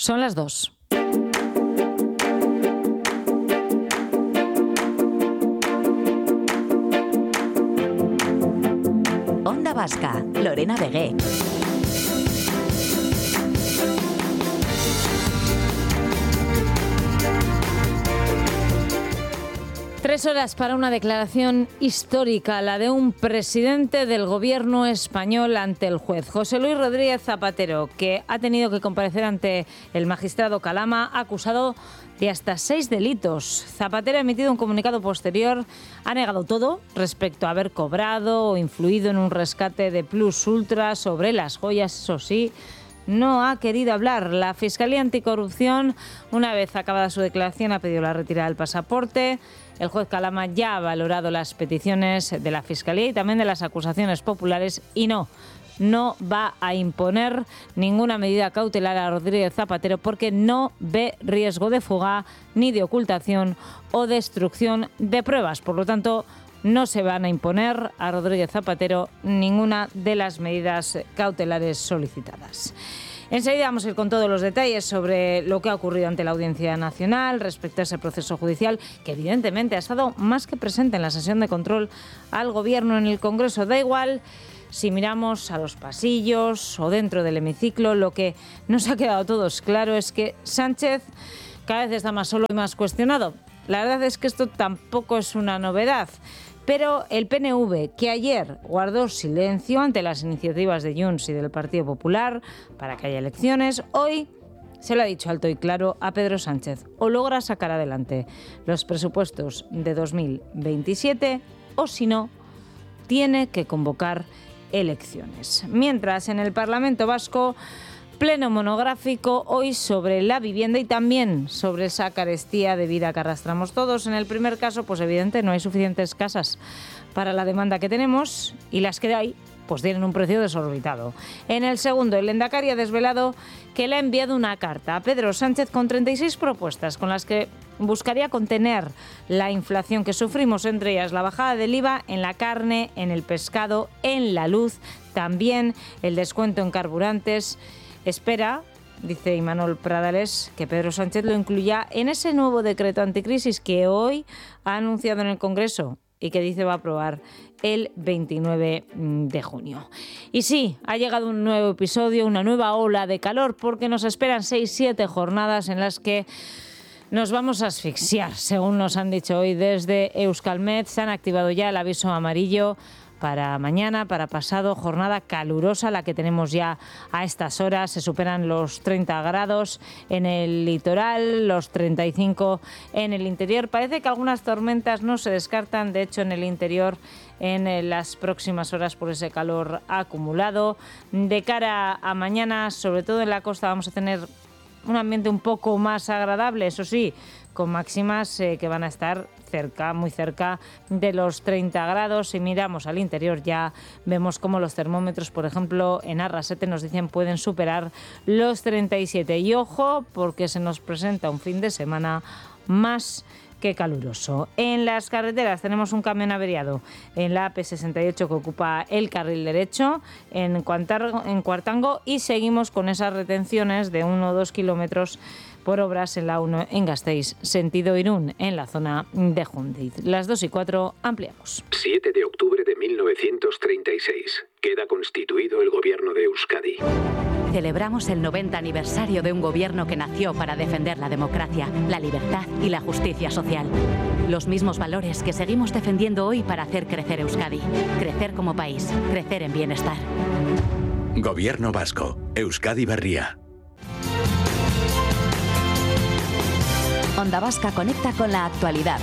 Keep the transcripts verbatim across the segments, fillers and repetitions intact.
Son las dos. Onda Vasca, Lorena Vegué. Tres horas para una declaración histórica, la de un presidente del gobierno español ante el juez. José Luis Rodríguez Zapatero, que ha tenido que comparecer ante el magistrado Calama, acusado de hasta seis delitos. Zapatero ha emitido un comunicado posterior, ha negado todo respecto a haber cobrado o influido en un rescate de Plus Ultra sobre las joyas, eso sí. No ha querido hablar. La Fiscalía Anticorrupción, una vez acabada su declaración, ha pedido la retirada del pasaporte. El juez Calama ya ha valorado las peticiones de la Fiscalía y también de las acusaciones populares y no, no va a imponer ninguna medida cautelar a Rodríguez Zapatero porque no ve riesgo de fuga ni de ocultación o destrucción de pruebas. Por lo tanto, no se van a imponer a Rodríguez Zapatero ninguna de las medidas cautelares solicitadas. Enseguida vamos a ir con todos los detalles sobre lo que ha ocurrido ante la Audiencia Nacional respecto a ese proceso judicial que evidentemente ha estado más que presente en la sesión de control al Gobierno en el Congreso. Da igual si miramos a los pasillos o dentro del hemiciclo, lo que nos ha quedado a todos claro es que Sánchez cada vez está más solo y más cuestionado. La verdad es que esto tampoco es una novedad. Pero el P N V, que ayer guardó silencio ante las iniciativas de Junts y del Partido Popular para que haya elecciones, hoy se lo ha dicho alto y claro a Pedro Sánchez: o logra sacar adelante los presupuestos de dos mil veintisiete o, si no, tiene que convocar elecciones. Mientras, en el Parlamento Vasco, pleno monográfico hoy sobre la vivienda y también sobre esa carestía de vida que arrastramos todos. En el primer caso, pues evidente, no hay suficientes casas para la demanda que tenemos y las que hay pues tienen un precio desorbitado. En el segundo, el Lehendakari ha desvelado que le ha enviado una carta a Pedro Sánchez con treinta y seis propuestas con las que buscaría contener la inflación que sufrimos, entre ellas la bajada del I V A en la carne, en el pescado, en la luz, también el descuento en carburantes. Espera, dice Imanol Pradales, que Pedro Sánchez lo incluya en ese nuevo decreto anticrisis que hoy ha anunciado en el Congreso y que dice va a aprobar el veintinueve de junio. Y sí, ha llegado un nuevo episodio, una nueva ola de calor, porque nos esperan seis siete jornadas en las que nos vamos a asfixiar, según nos han dicho hoy desde Euskalmet. Se han activado ya el aviso amarillo para mañana, para pasado, jornada calurosa la que tenemos ya a estas horas. Se superan los treinta grados en el litoral, los treinta y cinco en el interior. Parece que algunas tormentas no se descartan, de hecho, en el interior en las próximas horas por ese calor acumulado. De cara a mañana, sobre todo en la costa, vamos a tener un ambiente un poco más agradable, eso sí, con máximas eh, que van a estar cerca, muy cerca de los treinta grados. Si miramos al interior ya vemos cómo los termómetros, por ejemplo, en Arrasete nos dicen pueden superar los treinta y siete. Y ojo, porque se nos presenta un fin de semana más que caluroso. En las carreteras tenemos un camión averiado en la A P sesenta y ocho que ocupa el carril derecho en Cuartango, en Cuartango y seguimos con esas retenciones de uno o dos kilómetros por obras en la uno en Gasteiz, sentido Irún, en la zona de Jundiz. Las dos y cuatro ampliamos. siete de octubre de mil novecientos treinta y seis. Queda constituido el gobierno de Euskadi. Celebramos el noventa aniversario de un gobierno que nació para defender la democracia, la libertad y la justicia social. Los mismos valores que seguimos defendiendo hoy para hacer crecer Euskadi. Crecer como país, crecer en bienestar. Gobierno vasco, Euskadi Berria. Onda Vasca conecta con la actualidad.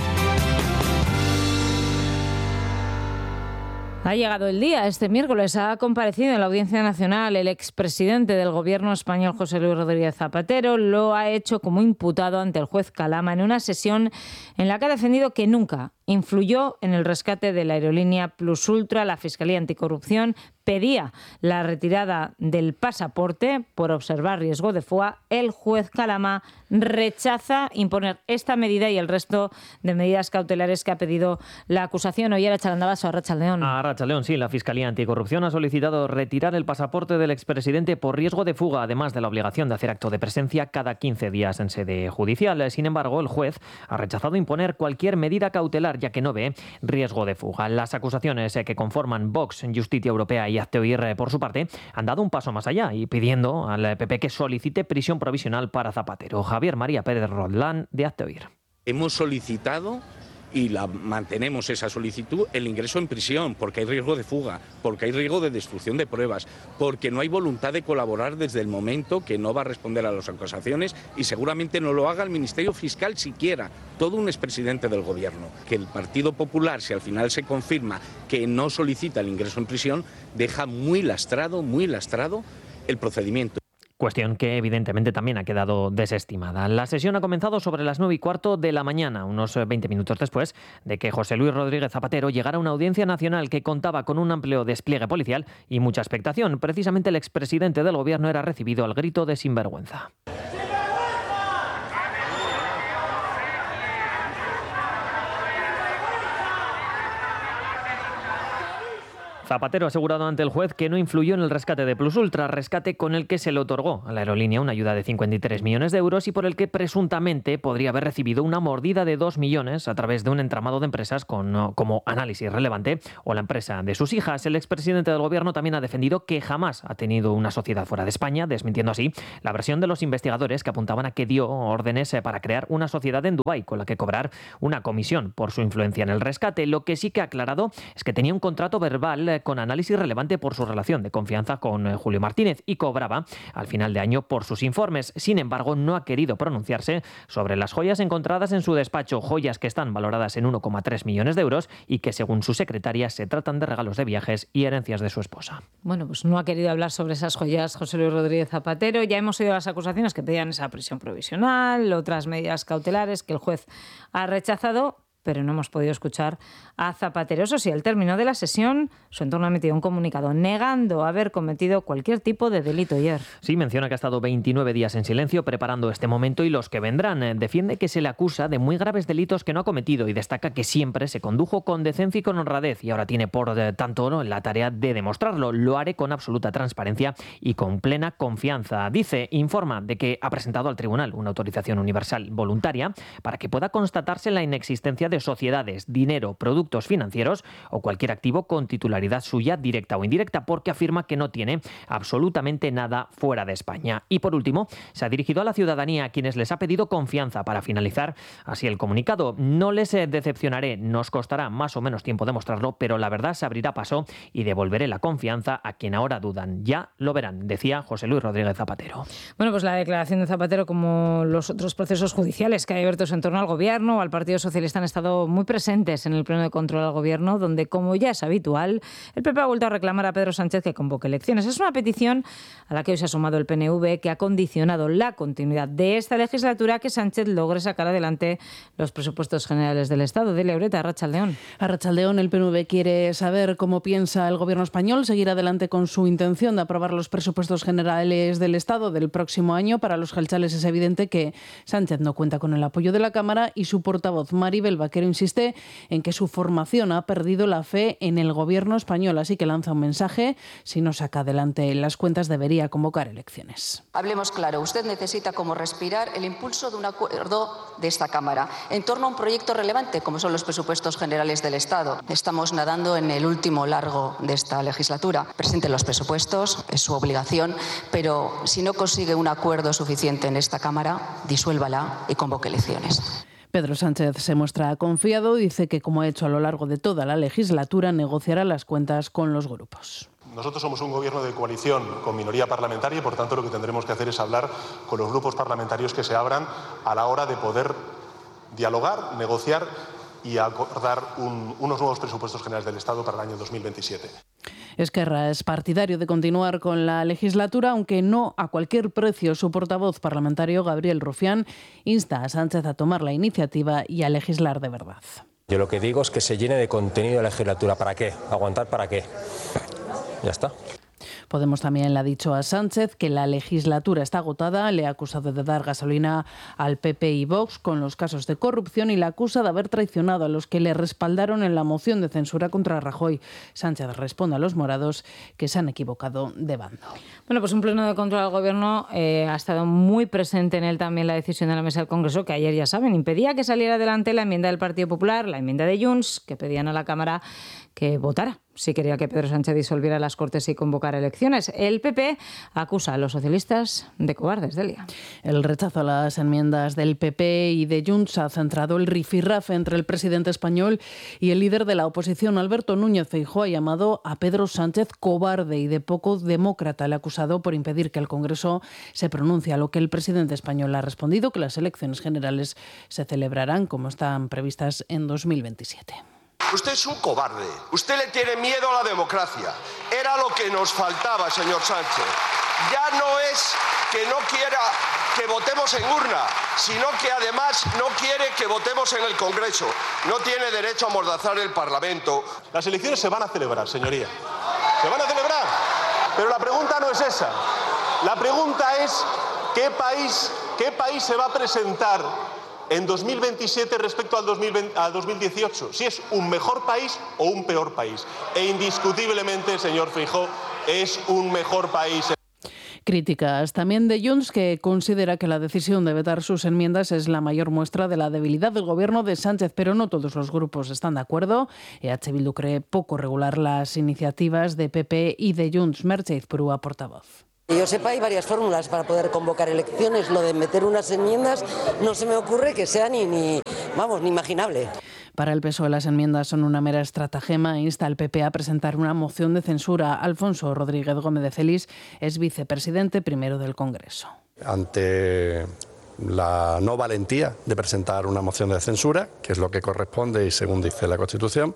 Ha llegado el día. Este miércoles ha comparecido en la Audiencia Nacional el expresidente del Gobierno español, José Luis Rodríguez Zapatero. Lo ha hecho como imputado ante el juez Calama en una sesión en la que ha defendido que nunca influyó en el rescate de la aerolínea Plus Ultra. La Fiscalía Anticorrupción pedía la retirada del pasaporte por observar riesgo de fuga. El juez Calama rechaza imponer esta medida y el resto de medidas cautelares que ha pedido la acusación. Hoy era Charandabaso, Arratsaldeon. A Arratsaldeon, sí, la Fiscalía Anticorrupción ha solicitado retirar el pasaporte del expresidente por riesgo de fuga, además de la obligación de hacer acto de presencia cada quince días en sede judicial. Sin embargo, el juez ha rechazado imponer cualquier medida cautelar, ya que no ve riesgo de fuga. Las acusaciones que conforman Vox, Justicia Europea y Hazte Oír, por su parte, han dado un paso más allá y pidiendo al P P que solicite prisión provisional para Zapatero. Javier María Pérez Roldán, de Hazte Oír. Hemos solicitado, y la mantenemos esa solicitud, el ingreso en prisión, porque hay riesgo de fuga, porque hay riesgo de destrucción de pruebas, porque no hay voluntad de colaborar desde el momento que no va a responder a las acusaciones y seguramente no lo haga el Ministerio Fiscal siquiera, todo un expresidente del Gobierno. Que el Partido Popular, si al final se confirma que no solicita el ingreso en prisión, deja muy lastrado, muy lastrado el procedimiento. Cuestión que evidentemente también ha quedado desestimada. La sesión ha comenzado sobre las nueve y cuarto de la mañana, unos veinte minutos después de que José Luis Rodríguez Zapatero llegara a una audiencia nacional que contaba con un amplio despliegue policial y mucha expectación. Precisamente el expresidente del Gobierno era recibido al grito de sinvergüenza. Zapatero ha asegurado ante el juez que no influyó en el rescate de Plus Ultra, rescate con el que se le otorgó a la aerolínea una ayuda de cincuenta y tres millones de euros y por el que presuntamente podría haber recibido una mordida de dos millones a través de un entramado de empresas con, como Análisis Relevante o la empresa de sus hijas. El expresidente del Gobierno también ha defendido que jamás ha tenido una sociedad fuera de España, desmintiendo así la versión de los investigadores que apuntaban a que dio órdenes para crear una sociedad en Dubái con la que cobrar una comisión por su influencia en el rescate. Lo que sí que ha aclarado es que tenía un contrato verbal con Análisis Relevante por su relación de confianza con Julio Martínez y cobraba al final de año por sus informes. Sin embargo, no ha querido pronunciarse sobre las joyas encontradas en su despacho, joyas que están valoradas en uno coma tres millones de euros y que, según su secretaria, se tratan de regalos de viajes y herencias de su esposa. Bueno, pues no ha querido hablar sobre esas joyas José Luis Rodríguez Zapatero. Ya hemos oído las acusaciones que pedían esa prisión provisional, otras medidas cautelares que el juez ha rechazado, pero no hemos podido escuchar a Zapatero. Eso sí, al término de la sesión, su entorno ha emitido un comunicado negando haber cometido cualquier tipo de delito ayer. Sí, menciona que ha estado veintinueve días en silencio preparando este momento y los que vendrán. Defiende que se le acusa de muy graves delitos que no ha cometido y destaca que siempre se condujo con decencia y con honradez y ahora tiene por tanto ¿no? la tarea de demostrarlo. Lo haré con absoluta transparencia y con plena confianza. Dice, informa de que ha presentado al tribunal una autorización universal voluntaria para que pueda constatarse la inexistencia de de sociedades, dinero, productos financieros o cualquier activo con titularidad suya, directa o indirecta, porque afirma que no tiene absolutamente nada fuera de España. Y por último, se ha dirigido a la ciudadanía, a quienes les ha pedido confianza para finalizar así el comunicado. No les decepcionaré, nos costará más o menos tiempo demostrarlo, pero la verdad se abrirá paso y devolveré la confianza a quien ahora dudan. Ya lo verán, decía José Luis Rodríguez Zapatero. Bueno, pues la declaración de Zapatero, como los otros procesos judiciales que hay abiertos en torno al Gobierno, al Partido Socialista, han estado muy presentes en el pleno de control al Gobierno, donde, como ya es habitual, el P P ha vuelto a reclamar a Pedro Sánchez que convoque elecciones. Es una petición a la que hoy se ha sumado el P N V, que ha condicionado la continuidad de esta legislatura a que Sánchez logre sacar adelante los presupuestos generales del Estado. Delia Ureta, Arratsaldeon. Arratsaldeon, el P N V quiere saber cómo piensa el Gobierno español seguir adelante con su intención de aprobar los presupuestos generales del Estado del próximo año. Para los gelchales es evidente que Sánchez no cuenta con el apoyo de la Cámara y su portavoz Maribel Vaquero insiste en que su formación ha perdido la fe en el Gobierno español, así que lanza un mensaje: si no saca adelante las cuentas debería convocar elecciones. Hablemos claro, usted necesita como respirar el impulso de un acuerdo de esta Cámara en torno a un proyecto relevante como son los presupuestos generales del Estado. Estamos nadando en el último largo de esta legislatura. Presente los presupuestos, es su obligación, pero si no consigue un acuerdo suficiente en esta Cámara, disuélvala y convoque elecciones. Pedro Sánchez se muestra confiado y dice que, como ha hecho a lo largo de toda la legislatura, negociará las cuentas con los grupos. Nosotros somos un gobierno de coalición con minoría parlamentaria y, por tanto, lo que tendremos que hacer es hablar con los grupos parlamentarios que se abran a la hora de poder dialogar, negociar y acordar un, unos nuevos presupuestos generales del Estado para el año dos mil veintisiete. Esquerra es partidario de continuar con la legislatura, aunque no a cualquier precio. Su portavoz parlamentario, Gabriel Rufián, insta a Sánchez a tomar la iniciativa y a legislar de verdad. Yo lo que digo es que se llene de contenido la legislatura. ¿Para qué? ¿Aguantar para qué? Ya está. Podemos también le ha dicho a Sánchez que la legislatura está agotada, le ha acusado de dar gasolina al P P y Vox con los casos de corrupción y la acusa de haber traicionado a los que le respaldaron en la moción de censura contra Rajoy. Sánchez responde a los morados que se han equivocado de bando. Bueno, pues un pleno de control al Gobierno eh, ha estado muy presente en él también la decisión de la Mesa del Congreso, que ayer, ya saben, impedía que saliera adelante la enmienda del Partido Popular, la enmienda de Junts, que pedían a la Cámara que votara si quería que Pedro Sánchez disolviera las Cortes y convocara elecciones. El P P acusa a los socialistas de cobardes, Delia. El rechazo a las enmiendas del P P y de Junts ha centrado el rifirrafe entre el presidente español y el líder de la oposición, Alberto Núñez Feijóo. Ha llamado a Pedro Sánchez cobarde y de poco demócrata. El acusado por impedir que el Congreso se pronuncie, a lo que el presidente español ha respondido que las elecciones generales se celebrarán como están previstas en dos mil veintisiete. Usted es un cobarde. Usted le tiene miedo a la democracia. Era lo que nos faltaba, señor Sánchez. Ya no es que no quiera que votemos en urna, sino que además no quiere que votemos en el Congreso. No tiene derecho a amordazar el Parlamento. Las elecciones se van a celebrar, señoría. Se van a celebrar. Pero la pregunta no es esa. La pregunta es ¿qué país, qué país se va a presentar en dos mil veintisiete respecto al dos mil veinte, al dos mil dieciocho, si es un mejor país o un peor país? E indiscutiblemente, señor Feijóo, es un mejor país. Críticas también de Junts, que considera que la decisión de vetar sus enmiendas es la mayor muestra de la debilidad del gobierno de Sánchez, pero no todos los grupos están de acuerdo. E H Bildu cree poco regular las iniciativas de P P y de Junts. Merche Izpurúa, portavoz. Que yo sepa, hay varias fórmulas para poder convocar elecciones. Lo de meter unas enmiendas no se me ocurre que sea ni, ni vamos, ni imaginable. Para el P S O E las enmiendas son una mera estratagema e insta al P P a presentar una moción de censura. Alfonso Rodríguez Gómez de Félix es vicepresidente primero del Congreso. Ante la no valentía de presentar una moción de censura, que es lo que corresponde y según dice la Constitución,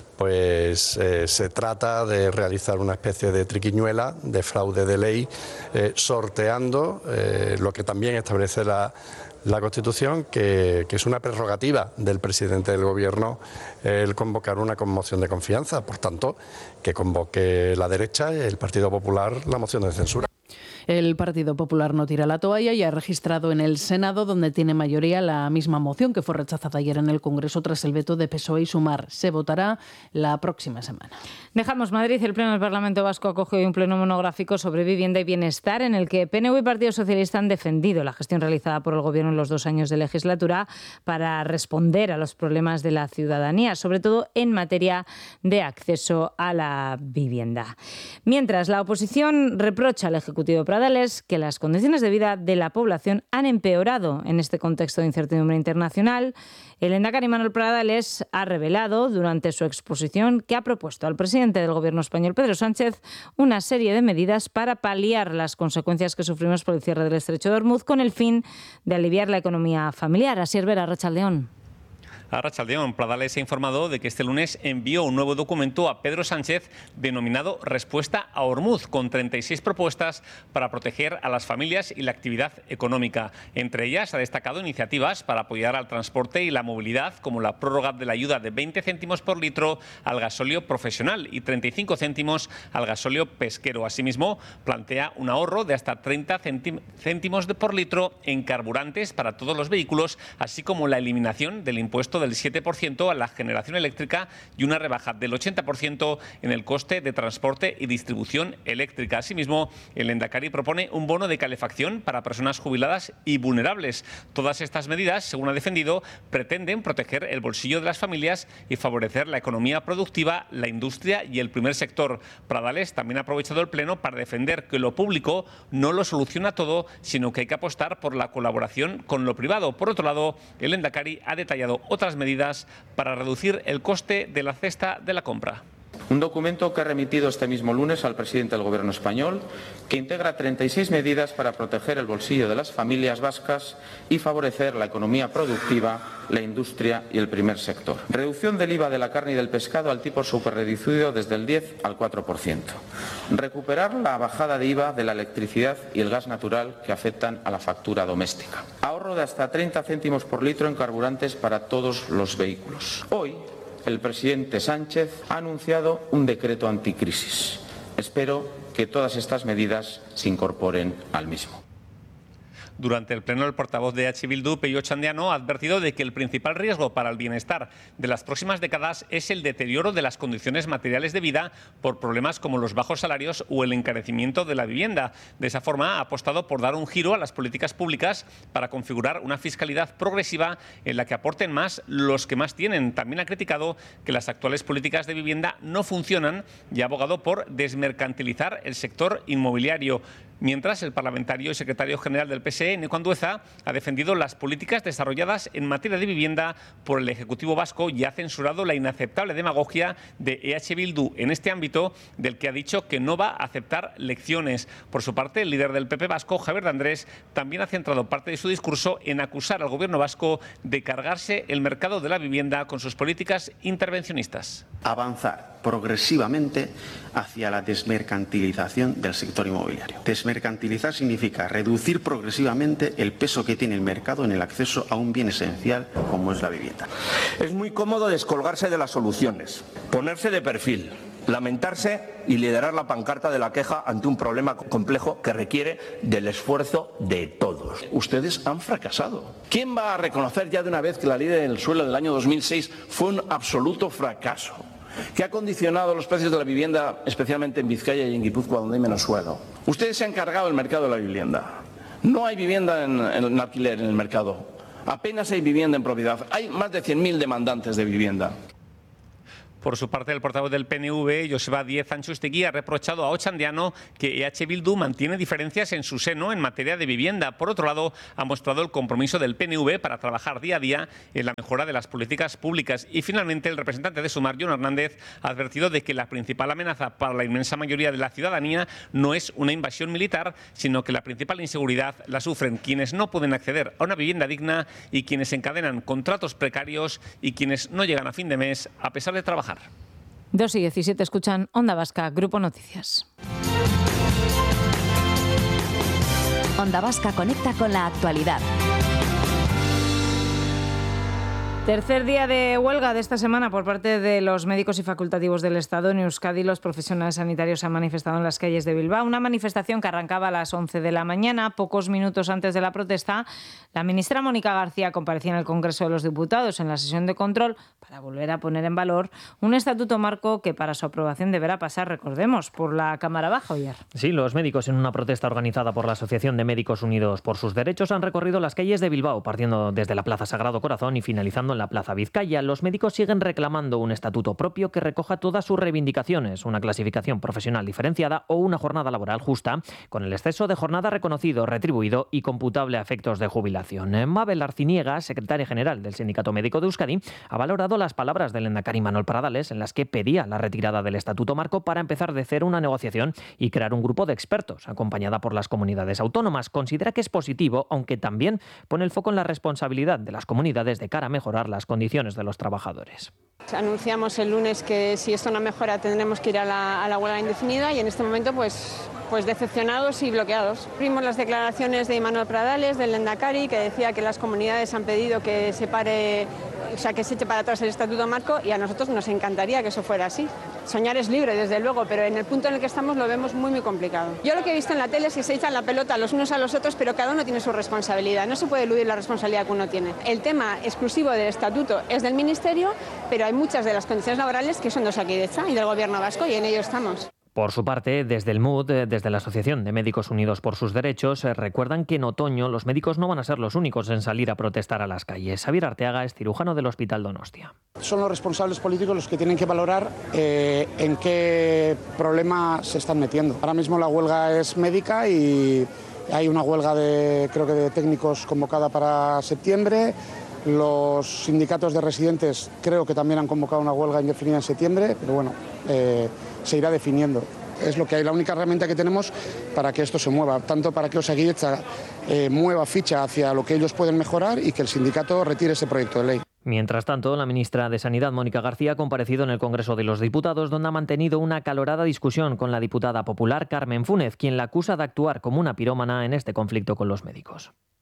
pues eh, se trata de realizar una especie de triquiñuela, de fraude de ley, eh, sorteando eh, lo que también establece la, la Constitución, que, que es una prerrogativa del presidente del Gobierno eh, el convocar una moción de confianza. Por tanto, que convoque la derecha y el Partido Popular la moción de censura. El Partido Popular no tira la toalla y ha registrado en el Senado, donde tiene mayoría, la misma moción que fue rechazada ayer en el Congreso tras el veto de P S O E y Sumar. Se votará la próxima semana. Dejamos Madrid. El Pleno del Parlamento Vasco acoge hoy un pleno monográfico sobre vivienda y bienestar, en el que P N V y Partido Socialista han defendido la gestión realizada por el Gobierno en los dos años de legislatura para responder a los problemas de la ciudadanía, sobre todo en materia de acceso a la vivienda. Mientras, la oposición reprocha al Ejecutivo Pradales que las condiciones de vida de la población han empeorado en este contexto de incertidumbre internacional. El lehendakari Manuel Pradales ha revelado durante su exposición que ha propuesto al presidente del Gobierno español, Pedro Sánchez, una serie de medidas para paliar las consecuencias que sufrimos por el cierre del Estrecho de Ormuz, con el fin de aliviar la economía familiar. Asier Vera, Arratsaldeón. Arratsaldeón. Pradales ha informado de que este lunes envió un nuevo documento a Pedro Sánchez denominado Respuesta a Ormuz, con treinta y seis propuestas para proteger a las familias y la actividad económica. Entre ellas ha destacado iniciativas para apoyar al transporte y la movilidad, como la prórroga de la ayuda de veinte céntimos por litro al gasóleo profesional y treinta y cinco céntimos al gasóleo pesquero. Asimismo, plantea un ahorro de hasta treinta céntimos por litro en carburantes para todos los vehículos, así como la eliminación del impuesto del siete por ciento a la generación eléctrica y una rebaja del ochenta por ciento en el coste de transporte y distribución eléctrica. Asimismo, el lehendakari propone un bono de calefacción para personas jubiladas y vulnerables. Todas estas medidas, según ha defendido, pretenden proteger el bolsillo de las familias y favorecer la economía productiva, la industria y el primer sector. Pradales también ha aprovechado el pleno para defender que lo público no lo soluciona todo, sino que hay que apostar por la colaboración con lo privado. Por otro lado, el lehendakari ha detallado otras medidas para reducir el coste de la cesta de la compra. Un documento que ha remitido este mismo lunes al presidente del Gobierno español, que integra treinta y seis medidas para proteger el bolsillo de las familias vascas y favorecer la economía productiva, la industria y el primer sector. Reducción del I V A de la carne y del pescado al tipo superreducido desde el diez al cuatro por ciento. Recuperar la bajada de I V A de la electricidad y el gas natural que afectan a la factura doméstica. Ahorro de hasta treinta céntimos por litro en carburantes para todos los vehículos. Hoy, el presidente Sánchez ha anunciado un decreto anticrisis Espero que todas estas medidas se incorporen al mismo. Durante el pleno, el portavoz de H. Bildu, Peio Otxandiano, ha advertido de que el principal riesgo para el bienestar de las próximas décadas es el deterioro de las condiciones materiales de vida por problemas como los bajos salarios o el encarecimiento de la vivienda. De esa forma, ha apostado por dar un giro a las políticas públicas para configurar una fiscalidad progresiva en la que aporten más los que más tienen. También ha criticado que las actuales políticas de vivienda no funcionan y ha abogado por desmercantilizar el sector inmobiliario. Mientras, el parlamentario y secretario general del P S E, Neco Andueza, ha defendido las políticas desarrolladas en materia de vivienda por el Ejecutivo vasco y ha censurado la inaceptable demagogia de E H Bildu en este ámbito, del que ha dicho que no va a aceptar lecciones. Por su parte, el líder del P P vasco, Javier de Andrés, también ha centrado parte de su discurso en acusar al gobierno vasco de cargarse el mercado de la vivienda con sus políticas intervencionistas. Avanzar progresivamente hacia la desmercantilización del sector inmobiliario. Desmercantilizar significa reducir progresivamente el peso que tiene el mercado en el acceso a un bien esencial como es la vivienda. Es muy cómodo descolgarse de las soluciones, ponerse de perfil, lamentarse y liderar la pancarta de la queja ante un problema complejo que requiere del esfuerzo de todos. Ustedes han fracasado. ¿Quién va a reconocer ya de una vez que la ley del suelo del año dos mil seis fue un absoluto fracaso, que ha condicionado los precios de la vivienda, especialmente en Vizcaya y en Guipúzcoa, donde hay menos suelo? Ustedes se han cargado el mercado de la vivienda. No hay vivienda en, en alquiler en el mercado. Apenas hay vivienda en propiedad. Hay más de cien mil demandantes de vivienda. Por su parte, el portavoz del P N V, Joseba Díez Antxustegi, ha reprochado a Otxandiano que E H Bildu mantiene diferencias en su seno en materia de vivienda. Por otro lado, ha mostrado el compromiso del P N V para trabajar día a día en la mejora de las políticas públicas. Y finalmente, el representante de Sumar, Jon Hernández, ha advertido de que la principal amenaza para la inmensa mayoría de la ciudadanía no es una invasión militar, sino que la principal inseguridad la sufren quienes no pueden acceder a una vivienda digna y quienes encadenan contratos precarios y quienes no llegan a fin de mes a pesar de trabajar. dos y diecisiete escuchan Onda Vasca, Grupo Noticias. Onda Vasca conecta con la actualidad. Tercer día de huelga de esta semana por parte de los médicos y facultativos del Estado. En Euskadi, los profesionales sanitarios se han manifestado en las calles de Bilbao. Una manifestación que arrancaba a las once de la mañana. Pocos minutos antes de la protesta, la ministra Mónica García comparecía en el Congreso de los Diputados en la sesión de control para volver a poner en valor un estatuto marco que para su aprobación deberá pasar, recordemos, por la Cámara Baja ayer. Sí, los médicos, en una protesta organizada por la Asociación de Médicos Unidos por sus Derechos, han recorrido las calles de Bilbao, partiendo desde la Plaza Sagrado Corazón y finalizando en la Plaza Vizcaya. Los médicos siguen reclamando un estatuto propio que recoja todas sus reivindicaciones, una clasificación profesional diferenciada o una jornada laboral justa, con el exceso de jornada reconocido, retribuido y computable a efectos de jubilación. Mabel Arciniega, secretaria general del Sindicato Médico de Euskadi, ha valorado las palabras del lehendakari Manuel Pradales, en las que pedía la retirada del estatuto marco para empezar de cero una negociación y crear un grupo de expertos, acompañada por las comunidades autónomas. Considera que es positivo, aunque también pone el foco en la responsabilidad de las comunidades de cara a mejorar las condiciones de los trabajadores. Anunciamos el lunes que si esto no mejora tendremos que ir a la, a la huelga indefinida y en este momento pues, pues decepcionados y bloqueados. Vimos las declaraciones de Manuel Pradales, del lehendakari, que decía que las comunidades han pedido que se pare, o sea, que se eche para atrás el estatuto marco y a nosotros nos encantaría que eso fuera así. Soñar es libre, desde luego, pero en el punto en el que estamos lo vemos muy, muy complicado. Yo lo que he visto en la tele es que se echan la pelota los unos a los otros, pero cada uno tiene su responsabilidad. No se puede eludir la responsabilidad que uno tiene. El tema exclusivo del estatuto es del Ministerio, pero hay muchas de las condiciones laborales que son de Osakidetza y del Gobierno vasco y en ello estamos. Por su parte, desde el M U D, desde la Asociación de Médicos Unidos por sus Derechos, recuerdan que en otoño los médicos no van a ser los únicos en salir a protestar a las calles. Xavier Arteaga es cirujano del Hospital Donostia. Son los responsables políticos los que tienen que valorar eh, en qué problema se están metiendo. Ahora mismo la huelga es médica y hay una huelga de, creo que de técnicos convocada para septiembre. Los sindicatos de residentes creo que también han convocado una huelga indefinida en septiembre, pero bueno, eh, se irá definiendo. Es lo que hay, la única herramienta que tenemos para que esto se mueva, tanto para que Osakidetza eh, mueva ficha hacia lo que ellos pueden mejorar y que el sindicato retire ese proyecto de ley. Mientras tanto, la ministra de Sanidad, Mónica García, ha comparecido en el Congreso de los Diputados, donde ha mantenido una acalorada discusión con la diputada popular Carmen Fúnez, quien la acusa de actuar como una pirómana en este conflicto con los médicos.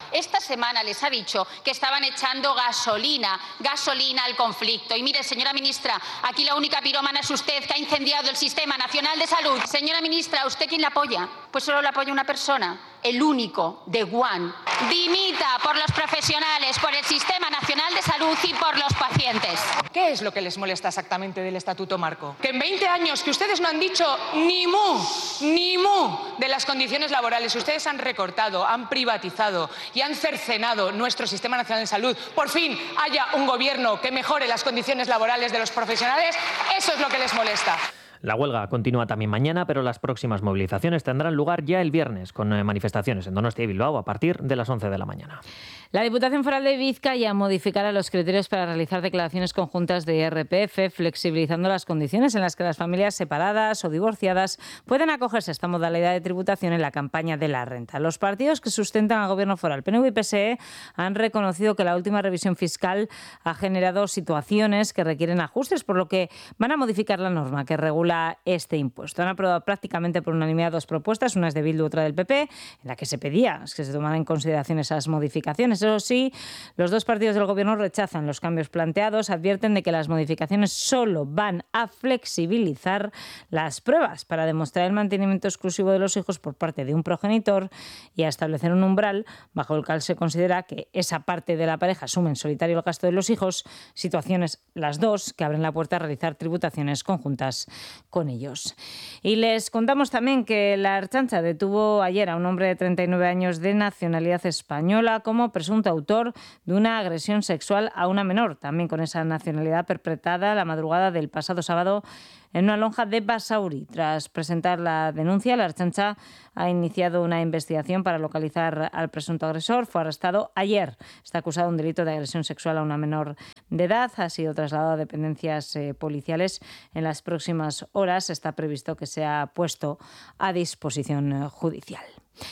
Esta semana les ha dicho que estaban echando gasolina, gasolina al conflicto. Y mire, señora ministra, aquí la única pirómana es usted, que ha incendiado el Sistema Nacional de Salud. Señora ministra, ¿usted quién la apoya? Pues solo la apoya una persona, el único, de One. Dimita por los profesionales, por el Sistema Nacional de Salud y por los pacientes. ¿Qué es lo que les molesta exactamente del Estatuto Marco? Que en veinte años que ustedes no han dicho ni mu, ni mu de las condiciones laborales. Ustedes han recortado, han privatizado y han cercenado nuestro Sistema Nacional de Salud. Por fin haya un gobierno que mejore las condiciones laborales de los profesionales. Eso es lo que les molesta. La huelga continúa también mañana, pero las próximas movilizaciones tendrán lugar ya el viernes, con manifestaciones en Donostia y Bilbao a partir de las once de la mañana. La Diputación Foral de Vizcaya modificará los criterios para realizar declaraciones conjuntas de I R P F, flexibilizando las condiciones en las que las familias separadas o divorciadas pueden acogerse a esta modalidad de tributación en la campaña de la renta. Los partidos que sustentan al Gobierno foral, P N V y P S E, han reconocido que la última revisión fiscal ha generado situaciones que requieren ajustes, por lo que van a modificar la norma que regula este impuesto. Han aprobado prácticamente por unanimidad dos propuestas, una es de Bildu, otra del P P, en la que se pedía que se tomaran en consideración esas modificaciones. Eso sí, los dos partidos del Gobierno rechazan los cambios planteados, advierten de que las modificaciones solo van a flexibilizar las pruebas para demostrar el mantenimiento exclusivo de los hijos por parte de un progenitor y a establecer un umbral bajo el cual se considera que esa parte de la pareja asume en solitario el gasto de los hijos, situaciones las dos que abren la puerta a realizar tributaciones conjuntas con ellos. Y les contamos también que la Ertzaintza detuvo ayer a un hombre de treinta y nueve años de nacionalidad española como presunto autor de una agresión sexual a una menor, también con esa nacionalidad, perpetrada la madrugada del pasado sábado en una lonja de Basauri. Tras presentar la denuncia, la Ertzaintza ha iniciado una investigación para localizar al presunto agresor. Fue arrestado ayer. Está acusado de un delito de agresión sexual a una menor de edad. Ha sido trasladado a dependencias eh, policiales. En las próximas horas está previsto que sea puesto a disposición eh, judicial.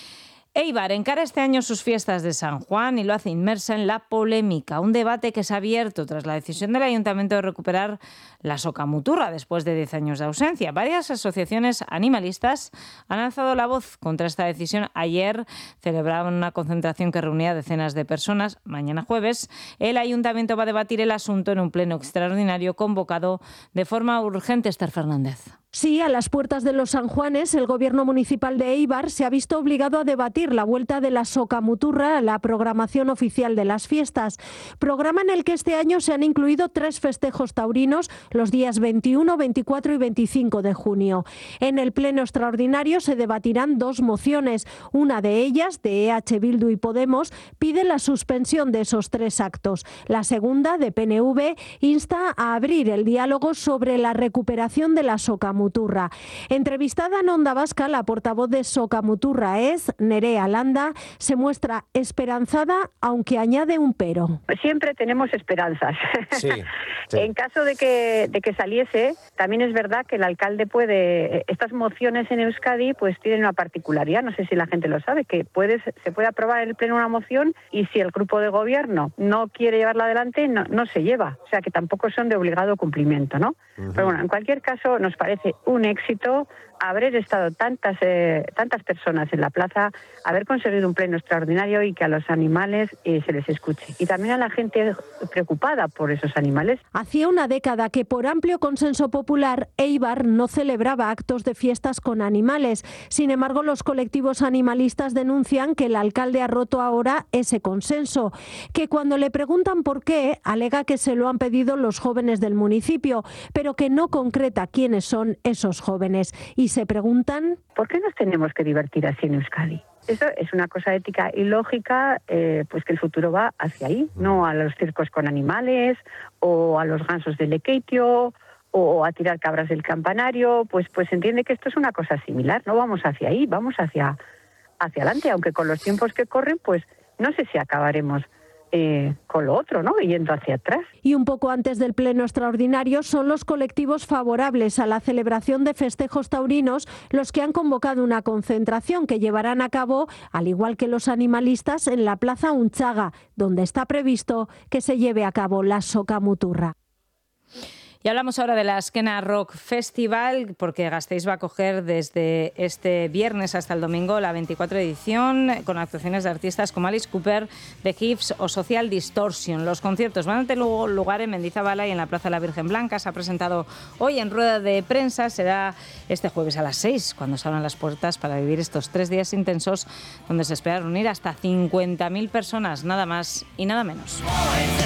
Éibar encara este año sus fiestas de San Juan y lo hace inmersa en la polémica, un debate que se ha abierto tras la decisión del Ayuntamiento de recuperar la socamuturra después de diez años de ausencia. Varias asociaciones animalistas han alzado la voz contra esta decisión. Ayer celebraban una concentración que reunía a decenas de personas. Mañana jueves el Ayuntamiento va a debatir el asunto en un pleno extraordinario convocado de forma urgente. Esther Fernández. Sí, a las puertas de los San Juanes, el Gobierno municipal de Éibar se ha visto obligado a debatir la vuelta de la socamuturra a la programación oficial de las fiestas. Programa en el que este año se han incluido tres festejos taurinos los días veintiuno, veinticuatro y veinticinco de junio. En el pleno extraordinario se debatirán dos mociones. Una de ellas, de E H Bildu y Podemos, pide la suspensión de esos tres actos. La segunda, de P N V, insta a abrir el diálogo sobre la recuperación de la socamuturra. Entrevistada en Onda Vasca, la portavoz de Socamuturra es Nerea Landa. Se muestra esperanzada, aunque añade un pero. Siempre tenemos esperanzas. Sí, sí. En caso de que, de que saliese, también es verdad que el alcalde puede... Estas mociones en Euskadi pues tienen una particularidad, no sé si la gente lo sabe, que puede, se puede aprobar en el pleno una moción y si el grupo de gobierno no quiere llevarla adelante, no, no se lleva. O sea que tampoco son de obligado cumplimiento, ¿no? Uh-huh. Pero bueno, en cualquier caso nos parece un éxito haber estado tantas eh, tantas personas en la plaza, haber conseguido un pleno extraordinario y que a los animales eh, se les escuche. Y también a la gente preocupada por esos animales. Hacía una década que por amplio consenso popular Éibar no celebraba actos de fiestas con animales. Sin embargo, los colectivos animalistas denuncian que el alcalde ha roto ahora ese consenso, que cuando le preguntan por qué, alega que se lo han pedido los jóvenes del municipio, pero que no concreta quiénes son esos jóvenes. Y se preguntan... ¿Por qué nos tenemos que divertir así en Euskadi? Eso es una cosa ética y lógica, eh, pues que el futuro va hacia ahí, no a los circos con animales o a los gansos de Lekeitio o a tirar cabras del campanario. Pues pues se entiende que esto es una cosa similar, no vamos hacia ahí, vamos hacia, hacia adelante, aunque con los tiempos que corren, pues no sé si acabaremos Eh, con lo otro, ¿no? Yendo hacia atrás. Y un poco antes del pleno extraordinario son los colectivos favorables a la celebración de festejos taurinos los que han convocado una concentración que llevarán a cabo, al igual que los animalistas, en la Plaza Unchaga, donde está previsto que se lleve a cabo la socamuturra. Y hablamos ahora de la Azkena Rock Festival, porque Gasteiz va a acoger desde este viernes hasta el domingo la veinticuatro edición, con actuaciones de artistas como Alice Cooper, The Hives o Social Distortion. Los conciertos van a tener lugar en Mendizabala y en la Plaza de la Virgen Blanca. Se ha presentado hoy en rueda de prensa. Será este jueves a las seis, cuando se abran las puertas para vivir estos tres días intensos, donde se espera reunir hasta cincuenta mil personas, nada más y nada menos.